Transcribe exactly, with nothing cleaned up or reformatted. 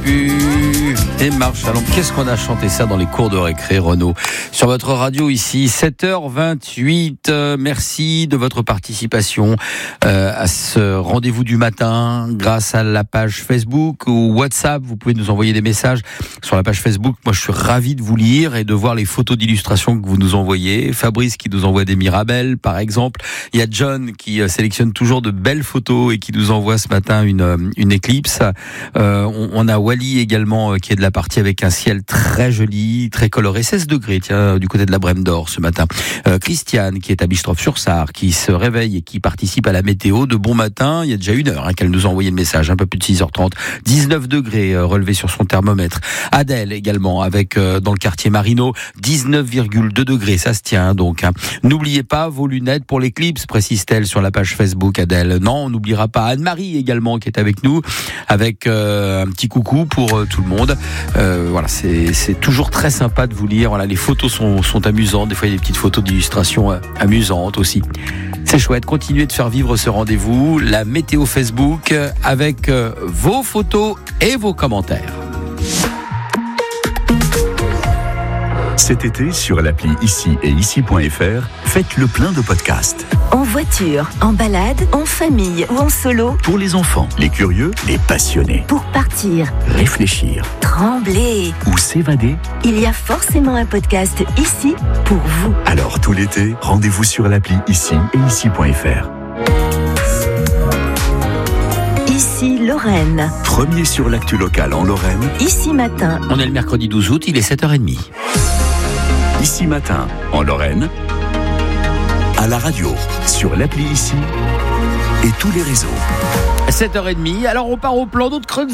plus. Et marche, allons, qu'est-ce qu'on a chanté ça dans les cours de récré, Renaud, sur votre radio ici, sept heures vingt-huit. Euh, merci de votre participation euh, à ce rendez-vous du matin grâce à la page Facebook ou WhatsApp. Vous pouvez nous envoyer des messages sur la page Facebook. Moi, je suis ravi de vous lire et de voir les photos d'illustrations que vous nous envoyez. Fabrice qui nous envoie des Mirabelles, par exemple. Il y a John qui euh, sélectionne toujours de belles photos et qui nous envoie ce matin une, euh, une éclipse. Euh, on, on a Wally également euh, qui est de la partie avec un ciel très joli, très coloré, seize degrés, tiens, du côté de la Brème d'Or ce matin. Euh, Christiane qui est à Bistrov-sur-Sarre, qui se réveille et qui participe à la météo de bon matin. Il y a déjà une heure hein, qu'elle nous a envoyé le message, un peu plus de six heures trente. dix-neuf degrés euh, relevés sur son thermomètre. Adèle également avec euh, dans le quartier Marino, dix-neuf virgule deux degrés, ça se tient donc. Hein. N'oubliez pas vos lunettes pour l'éclipse, précise-t-elle sur la page Facebook, Adèle. Non, on n'oubliera pas Anne-Marie également qui est avec nous, avec euh, un petit coucou pour euh, tout le monde. Euh, voilà, c'est, c'est toujours très sympa de vous lire. Voilà, les photos sont, sont amusantes. Des fois, il y a des petites photos d'illustrations euh, amusantes aussi. C'est chouette. Continuez de faire vivre ce rendez-vous. La météo Facebook euh, avec euh, vos photos et vos commentaires. Cet été, sur l'appli Ici et Ici point F R, faites le plein de podcasts. En voiture, en balade, en famille ou en solo. Pour les enfants, les curieux, les passionnés. Pour partir, réfléchir, trembler ou s'évader. Il y a forcément un podcast ici pour vous. Alors tout l'été, rendez-vous sur l'appli Ici et Ici point F R. Ici Lorraine. Premier sur l'actu locale en Lorraine. Ici matin. On est le mercredi douze août, il est sept heures trente. Ici matin, en Lorraine, à la radio, sur l'appli Ici et tous les réseaux. sept heures trente, alors on part au plan d'eau de Creuse.